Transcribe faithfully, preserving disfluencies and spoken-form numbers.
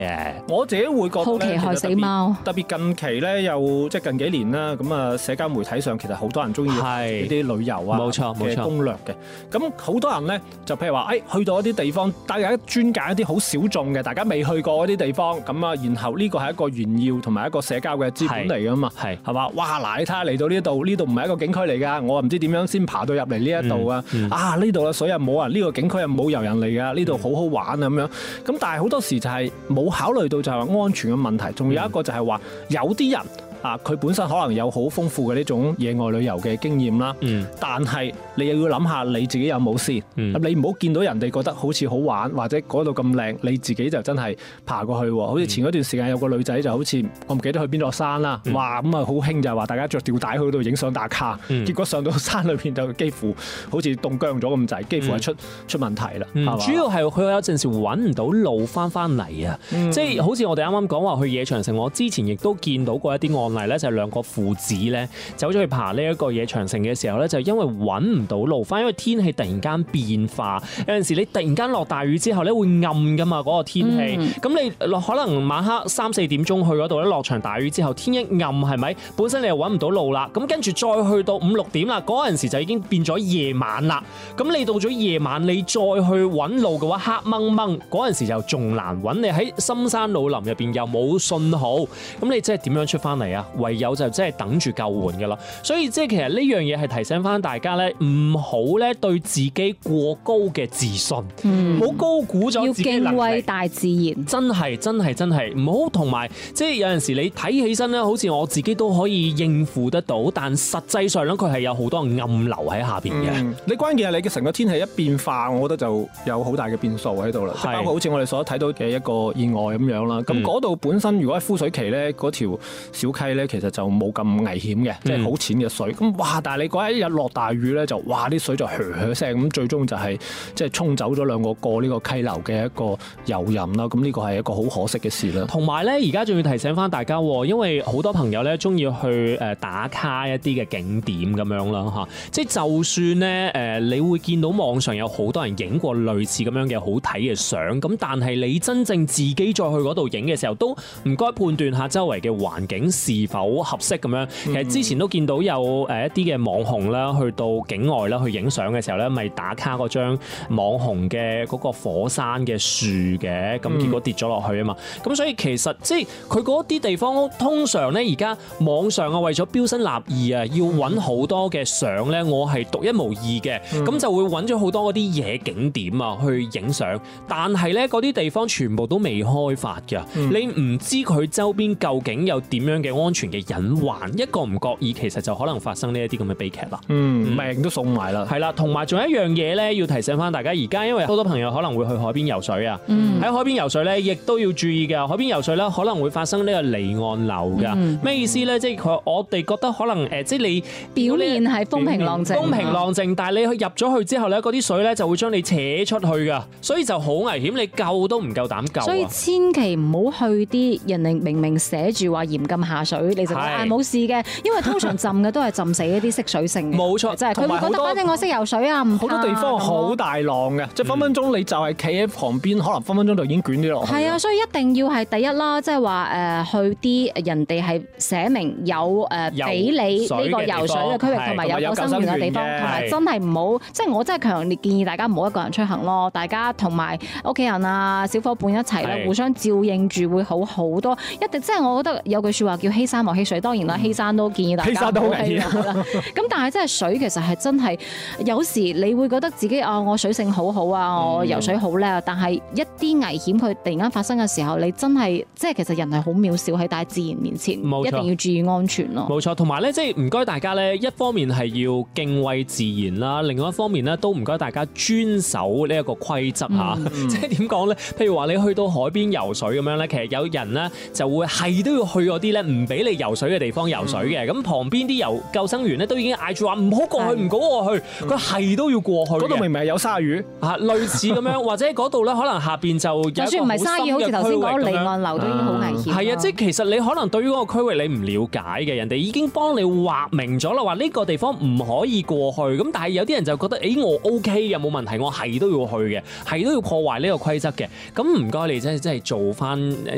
嘅。 我自己會覺得好奇害死貓， 特別近期咧，又即係近幾年啦，咁啊社交媒體上其實好多人中意呢啲旅遊啊冇錯冇錯攻略嘅。咁好多人咧就譬如話，誒、哎、去到一啲地方，大家專揀一啲好小眾嘅，大家未去過嗰啲地方，咁啊，然後呢個係一個炫耀同埋一個社交嘅資本嚟噶嘛，係係嘛？哇嗱，你睇下嚟到呢度，呢度唔係一個景區嚟㗎，我唔知點樣先爬到入嚟呢一度啊！嗯嗯、啊呢度嘅水又冇啊，呢、呢個景區又冇遊人嚟㗎，呢度好好玩啊咁樣。咁但係好多時就係冇考慮到就係安全嘅問題，仲有一個就係話有啲人。啊！佢本身可能有好豐富嘅呢種野外旅遊嘅經驗啦，嗯、但係你又要諗下你自己有冇先。嗯、你唔好見到人哋覺得好似好玩或者嗰度咁靚，你自己就真係爬過去喎。好似前嗰段時間有個女仔就好似我唔記得去邊座山啦，嗯、哇咁啊好興就係話大家着吊帶去嗰度影相打卡，嗯、結果上到山裏邊就幾乎好似凍僵咗咁滯，幾乎係出、嗯、出問題啦。嗯、吧主要係佢有陣時揾唔到路翻翻嚟啊，嗯、即係好似我哋啱啱講話去野長城，我之前亦都見到過一啲案例咧，就係兩個父子咧走咗去爬呢一個野長城嘅時候咧，就因為揾唔到路翻，因為天氣突然間變化，有陣時你突然間落大雨之後咧會暗噶嘛嗰個天氣，咁、嗯、你可能晚黑三四點鐘去嗰度咧落場大雨之後，天一暗係咪？本身你又揾唔到路啦，咁跟住再去到五六點啦，嗰陣時就已經變咗夜晚啦。咁你到咗夜晚，你再去揾路嘅話，黑掹掹嗰陣時就仲難揾。你喺深山老林入邊又冇信號，咁你即係點樣出翻嚟啊？唯有就即係等住救援㗎啦。所以即係其實呢樣嘢係提醒翻大家咧，唔好咧對自己過高嘅自信，唔好、嗯、高估咗自己能力。 要敬畏大自然， 真係真係真係唔好。同埋即係有陣時你睇起身咧，好似我自己都可以應付得到，但實際上咧佢係有好多暗流喺下邊嘅、嗯。你關鍵係你嘅成個天氣一變化，我覺得就有好大嘅變數喺度啦。是包括好似我哋所睇到嘅一個意外咁樣啦。咁嗰度本身如果係枯水期咧，嗰條小溪咧其實就冇咁危險嘅，即係好淺嘅水。咁哇！但係你嗰一日落大雨咧，就哇啲水就噓噓聲咁，最終就係即係沖走咗兩個過呢個溪流嘅一個遊人啦。咁呢個係一個好可惜嘅事啦。同埋咧，而家仲要提醒翻大家，因為好多朋友咧中意去誒打卡一啲嘅景點咁樣啦嚇。即係就算咧誒，你會見到網上有好多人影過類似咁樣嘅好睇嘅相，咁但係你真正自己再去嗰度影嘅時候，都唔該判斷下周圍嘅環境是否合適咁樣。其實之前都見到有誒一啲嘅網紅啦，去到境外啦去影相嘅時候咧，咪打卡嗰張網紅嘅嗰個火山嘅樹嘅，咁結果跌咗落去啊嘛。咁所以其實即係佢嗰啲地方，通常咧而家網上啊為咗標新立異啊，要揾好多嘅相咧，我係獨一無二嘅，咁、嗯、就會揾咗好多嗰啲野景點啊去影相。但係咧嗰啲地方全部都未開發㗎，嗯、你唔知佢周邊究竟有點樣嘅安全嘅隱患，一個唔覺意其實就可能發生呢一啲咁嘅悲劇啦。嗯，命都送埋啦。係啦，同埋仲有一樣嘢咧，要提醒翻大家，而家因為好多朋友可能會去海邊游水啊，喺、嗯、海邊游水咧，亦都要注意嘅。海邊游水咧，可能會發生呢個離岸流㗎。咩、嗯、意思咧？即係佢我哋覺得可能誒，即係你表面係風平浪靜， 風平浪靜，但係你去入咗去之後咧，嗰啲水咧就會將你扯出去㗎，所以就好危險，你救都唔夠膽救。 所以千祈唔好去啲人哋明明寫住話嚴禁下水，你就話冇事嘅，因為通常浸嘅都係浸死一啲識水性嘅。冇錯，即係佢會覺得反正我識游水啊，唔怕。好多地方好大浪嘅，即係分分鐘你就係企喺旁邊，可能分分鐘就已經捲咗落去。係啊，所以一定要係第一啦，即係話誒去啲人哋係寫明有誒俾你呢個游水嘅區域，同埋有救生員嘅地方，同埋真係唔好，即係我真係強烈建議大家唔好一個人出行咯，大家同埋屋企人啊、小夥伴一齊咧，互相照應住會好好多。一定即係我覺得有句説話叫欺山莫欺水，當然啦，欺山都建議大家。欺山都好危險啦。咁但係真係水其實係真係有時你會覺得自己啊，我水性好好啊，我游水好叻，但係一啲危險佢突然間發生嘅時候，你真係即係其實人係好渺小喺大自然面前，一定要注意安全咯。冇錯，同埋咧即係唔該大家咧，一方面係要敬畏自然啦，另外一方面咧都唔該大家遵守呢一個規則嚇。嗯、即係點講咧？譬如話你去到海邊游水咁樣咧，其實有人咧就會係都要去嗰啲咧唔俾你游水嘅地方游水嘅。咁、嗯、旁邊啲游救生員咧都已經嗌住話唔好過去，唔好過去。佢係、嗯、都要過去。嗰度明明係有鯊魚嚇，類似咁樣，或者嗰度咧可能下邊就有一個好深嘅區域咁樣。就算唔係鯊魚，好似頭先講離岸流都已經好危險。係啊，即係其實你可能對於嗰個區域你唔了解嘅，人哋已經幫你劃明咗啦，話呢個地方唔可以過去。咁但係有啲人就覺得，誒、欸、我 OK 嘅冇問題，我係都要去嘅，係都要破壞呢個規則嘅。咁唔該你真係真係做翻